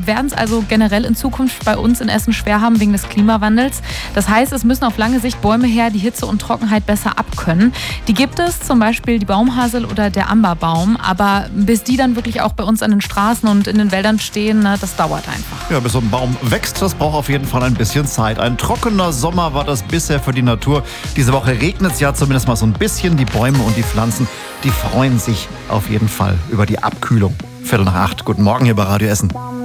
werden es also generell in Zukunft bei uns in Essen schwer haben wegen des Klimawandels. Das heißt, es müssen auf lange Sicht Bäume her, die Hitze und Trockenheit besser abkönnen. Die gibt es, zum Beispiel die Baumhasel oder der Amberbaum. Aber bis die dann wirklich auch bei uns an den Straßen und in den Wäldern stehen, das dauert einfach. Ja, bis so ein Baum wächst, das braucht auf jeden Fall ein bisschen Zeit. Ein trockener Sommer war das bisher für die Natur. Diese Woche regnet es ja zumindest mal so ein bisschen. Die Bäume und die Pflanzen, die freuen sich auf jeden Fall über die Abkühlung. 7:45. Guten Morgen hier bei Radio Essen.